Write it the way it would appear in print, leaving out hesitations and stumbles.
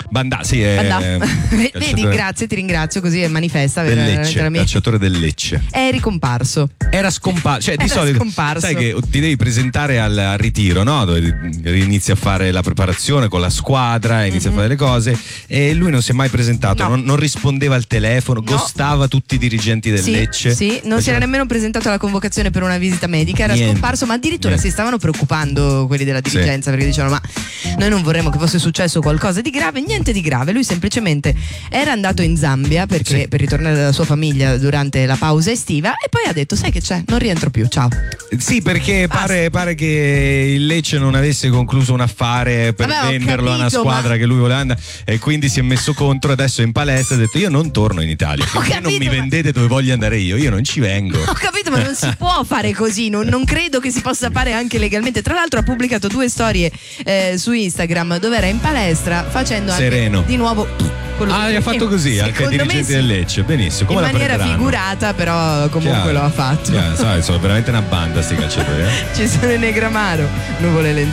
Sì, Vedi, grazie, ti ringrazio, così manifesta del Lecce, calciatore del Lecce. È ricomparso. Era scomparso, cioè di Era solito scomparso. sai che ti devi presentare al ritiro, no? Dove inizi a fare la preparazione con la squadra, inizi a fare le cose, e lui non si è mai presentato, No. non rispondeva al telefono, No. ghostava tutti i dirigenti del Lecce. Sì, non si era nemmeno presentato alla convocazione per una visita medica, era Niente. scomparso, ma addirittura Niente. si stavano preoccupando quelli della dirigenza, perché dicevano: ma noi non vorremmo che fosse successo qualcosa di grave. Niente di grave, lui semplicemente era andato in Zambia per ritornare dalla sua famiglia durante la pausa estiva, e poi ha detto: sai che c'è, non rientro più, ciao. Sì, perché pare che il Lecce non avesse concluso un affare per Vabbè, ho venderlo a una capito, squadra che lui voleva andare, e quindi si è messo contro. Adesso è in palestra e ha detto: io non torno in Italia, perché non mi vendete dove voglio andare io non ci vengo. Ho capito, ma non si può fare così, non credo che si possa fare anche legalmente. Tra l'altro ha pubblicato 2 storie su Instagram dove era in palestra facendo sereno, anche di nuovo quello gli ha fatto così anche ai dirigenti del Lecce. Benissimo, come in maniera figurata, però comunque lo ha fatto. Sono veramente una banda sti calciatori. Ci sono i Negramaro, Nuvole